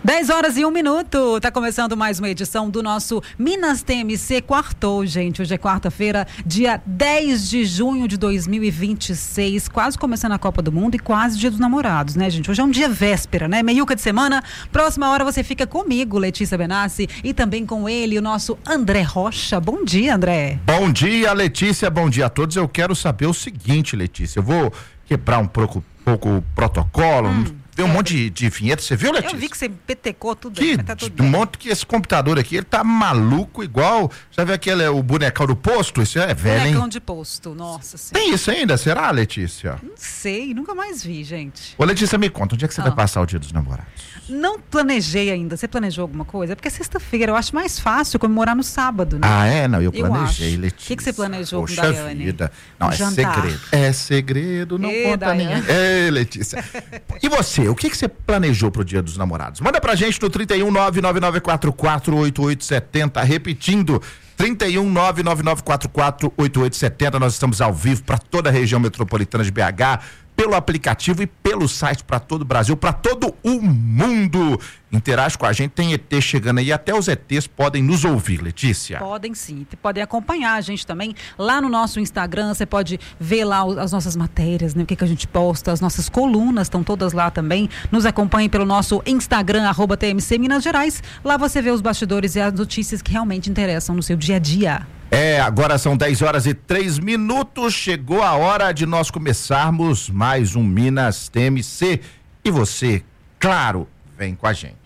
10h01. Tá começando mais uma edição do nosso Minas TMC. Quartou, gente. Hoje é quarta-feira, dia 10 de junho de 2026. Quase começando a Copa do Mundo e quase Dia dos Namorados, né, gente? Hoje é um dia véspera, né? Meiuca de semana. Próxima hora você fica comigo, Letícia Benassi, e também com ele, o nosso André Rocha. Bom dia, André. Bom dia, Letícia. Bom dia a todos. Eu quero saber o seguinte, Letícia. Eu vou quebrar um pouco o protocolo. Tem um monte de vinheta, você viu, Letícia? Eu vi que você petecou tudo aí, mas tá tudo um monte que esse computador aqui, ele tá maluco igual, já viu o bonecão do posto? Isso é velho, hein? Bonecão de posto, nossa senhora. Tem isso ainda, será, Letícia? Não sei, nunca mais vi, gente. Ô, Letícia, me conta, onde é que você vai passar o Dia dos Namorados? Não planejei ainda. Você planejou alguma coisa? É porque é sexta-feira, eu acho mais fácil comemorar no sábado, né? Ah, é? Não, eu planejei, Letícia. O que você planejou, Poxa com Daiane? Vida. Não, é jantar. segredo. É segredo, não conta a ninguém. É, Letícia. E você, o que você planejou pro Dia dos Namorados? Manda pra gente no 31999448870, repetindo, 31999448870. Nós estamos ao vivo para toda a região metropolitana de BH, pelo aplicativo e pelo site para todo o Brasil, para todo o mundo. Interage com a gente, tem ET chegando aí, até os ETs podem nos ouvir, Letícia. Podem sim, podem acompanhar a gente também lá no nosso Instagram. Você pode ver lá as nossas matérias, né? O que a gente posta, as nossas colunas estão todas lá também. Nos acompanhem pelo nosso Instagram, @TMC Minas Gerais. Lá você vê os bastidores e as notícias que realmente interessam no seu dia a dia. Agora são 10h03. Chegou a hora de nós começarmos mais um Minas TMC. E você, claro, vem com a gente.